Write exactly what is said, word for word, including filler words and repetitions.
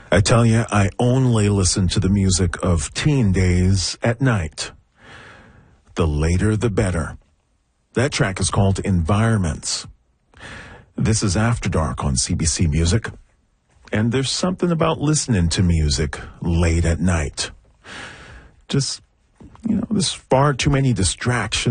I tell you, I only listen to the music of teen days at night. The later, the better. That track is called Environments. This is After Dark on C B C Music. And there's something about listening to music late at night. Just, you know, there's far too many distractions.